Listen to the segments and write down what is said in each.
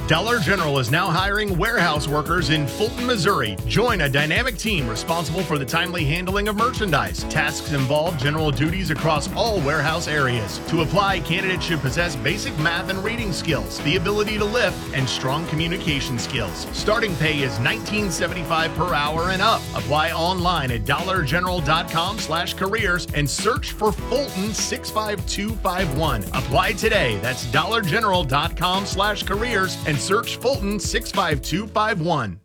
Dollar General is now hiring warehouse workers in Fulton, Missouri. Join a dynamic team responsible for the timely handling of merchandise. Tasks involve general duties across all warehouse areas. To apply, candidates should possess basic math and reading skills, the ability to lift, and strong communication skills. Starting pay is $19.75 per hour and up. Apply online at dollargeneral.com/careers and search for Fulton 65251. Apply today. That's dollargeneral.com/careers and search Fulton 65251.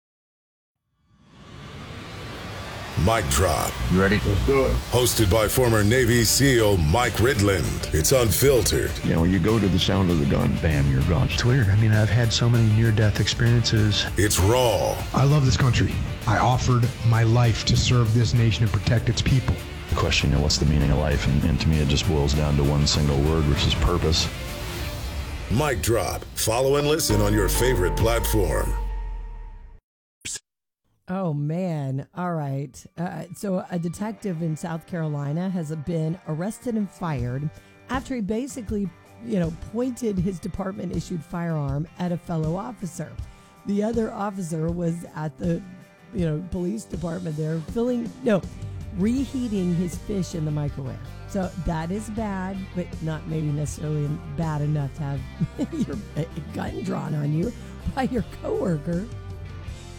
Mic Drop. You ready? Let's do it. Hosted by former Navy SEAL Mike Ridland. It's unfiltered. You know, you go to the sound of the gun, bam, you're gone. It's weird. I mean, I've had so many near-death experiences. It's raw. I love this country. I offered my life to serve this nation and protect its people. The question, you know, what's the meaning of life? And to me, it just boils down to one single word, which is purpose. Mic Drop. Follow and listen on your favorite platform. Oh, man. All right. So a detective in South Carolina has been arrested and fired after he basically, pointed his department-issued firearm at a fellow officer. The other officer was at the, police department there reheating his fish in the microwave. So that is bad, but not maybe necessarily bad enough to have your gun drawn on you by your coworker.